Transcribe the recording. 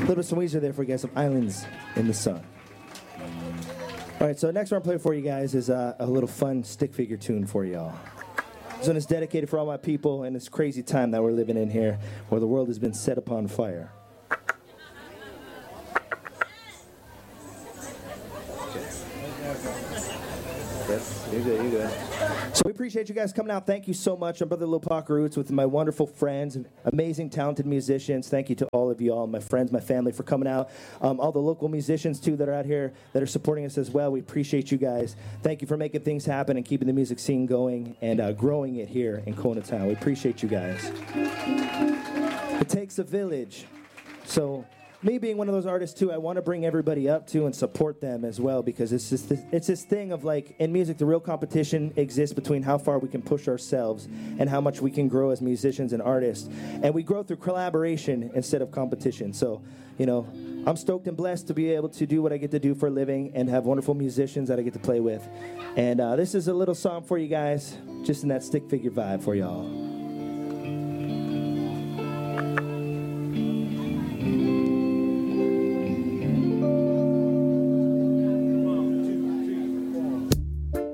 little bit of some Weezer there for you guys, some Islands in the Sun. All right, so next one I'm playing for you guys is a little fun stick figure tune for y'all. This one is dedicated for all my people in this crazy time that we're living in here, where the world has been set upon fire. Yes, you're good, you're good. So we appreciate you guys coming out. Thank you so much. I'm Brother Lil Pac Roots with my wonderful friends, amazing, talented musicians. Thank you to all of you all, my friends, my family, for coming out. All the local musicians, too, that are out here that are supporting us as well. We appreciate you guys. Thank you for making things happen and keeping the music scene going and growing it here in Kona Town. We appreciate you guys. It takes a village. So me being one of those artists too, I want to bring everybody up too and support them as well, because it's this thing of, like, in music, the real competition exists between how far we can push ourselves and how much we can grow as musicians and artists, and we grow through collaboration instead of competition. So, you know, I'm stoked and blessed to be able to do what I get to do for a living and have wonderful musicians that I get to play with. And this is a little song for you guys, just in that stick figure vibe for y'all.